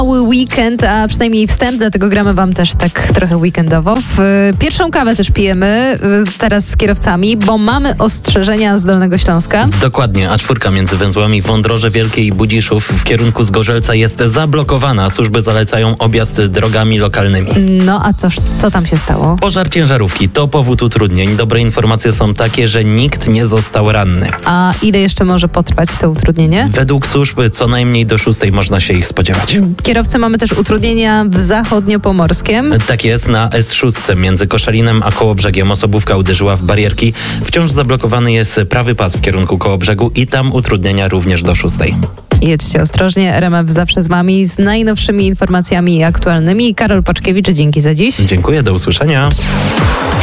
Weekend, a przynajmniej wstęp, dlatego gramy wam też tak trochę weekendowo. Pierwszą kawę też pijemy teraz z kierowcami, bo mamy ostrzeżenia z Dolnego Śląska. Dokładnie, A4 między węzłami Wądroże Wielkie i Budziszów w kierunku Zgorzelca jest zablokowana. Służby zalecają objazd drogami lokalnymi. No a co tam się stało? Pożar ciężarówki to powód utrudnień. Dobre informacje są takie, że nikt nie został ranny. A ile jeszcze może potrwać to utrudnienie? Według służb co najmniej do 6 można się ich spodziewać. Kierowcy mamy też utrudnienia w zachodniopomorskiem. Tak jest, na S6 między Koszalinem a Kołobrzegiem osobówka uderzyła w barierki. Wciąż zablokowany jest prawy pas w kierunku Kołobrzegu i tam utrudnienia również do 6. Jedźcie ostrożnie, RMF zawsze z wami z najnowszymi informacjami aktualnymi. Karol Paczkiewicz, dzięki za dziś. Dziękuję, do usłyszenia.